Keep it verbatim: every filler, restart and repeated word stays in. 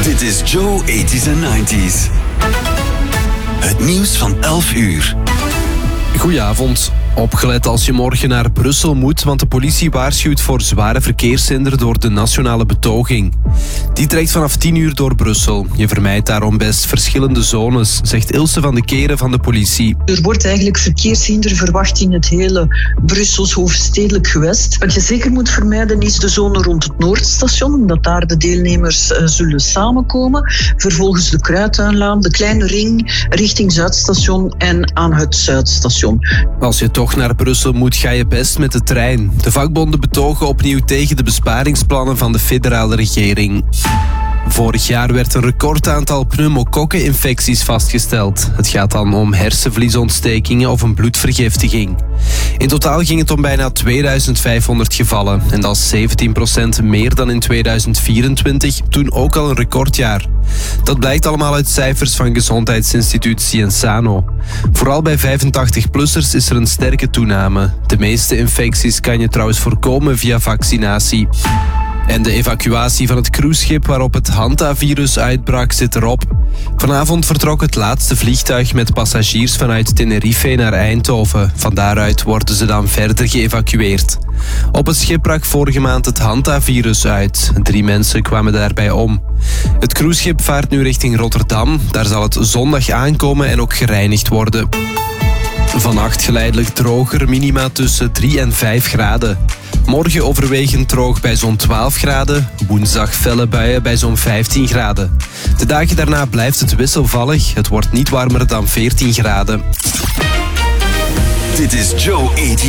Dit is Joe eighties en nineties. Het nieuws van elf uur. Goedenavond. Opgelet als je morgen naar Brussel moet, want de politie waarschuwt voor zware verkeershinder door de nationale betoging. Die trekt vanaf tien uur door Brussel. Je vermijdt daarom best verschillende zones, zegt Ilse van de Keren van de politie. Er wordt eigenlijk verkeershinder verwacht in het hele Brussels hoofdstedelijk gewest. Wat je zeker moet vermijden is de zone rond het Noordstation, omdat daar de deelnemers uh, zullen samenkomen. Vervolgens de Kruituinlaan, de Kleine Ring, richting Zuidstation en aan het Zuidstation. Als je toch naar Brussel moet, ga je best met de trein. De vakbonden betogen opnieuw tegen de besparingsplannen van de federale regering. Vorig jaar werd een recordaantal pneumokokkeninfecties vastgesteld. Het gaat dan om hersenvliesontstekingen of een bloedvergiftiging. In totaal ging het om bijna tweeduizend vijfhonderd gevallen. En dat is zeventien procent meer dan in tweeduizend vierentwintig, toen ook al een recordjaar. Dat blijkt allemaal uit cijfers van Gezondheidsinstituut Cienzano. Vooral bij vijfentachtig-plussers is er een sterke toename. De meeste infecties kan je trouwens voorkomen via vaccinatie. En de evacuatie van het cruiseschip waarop het Hantavirus uitbrak zit erop. Vanavond vertrok het laatste vliegtuig met passagiers vanuit Tenerife naar Eindhoven. Van daaruit worden ze dan verder geëvacueerd. Op het schip brak vorige maand het Hantavirus uit. Drie mensen kwamen daarbij om. Het cruiseschip vaart nu richting Rotterdam. Daar zal het zondag aankomen en ook gereinigd worden. Vannacht geleidelijk droger, minima tussen drie en vijf graden. Morgen overwegend droog bij zo'n twaalf graden. Woensdag felle buien bij zo'n vijftien graden. De dagen daarna blijft het wisselvallig. Het wordt niet warmer dan veertien graden. Dit is Joe eighties.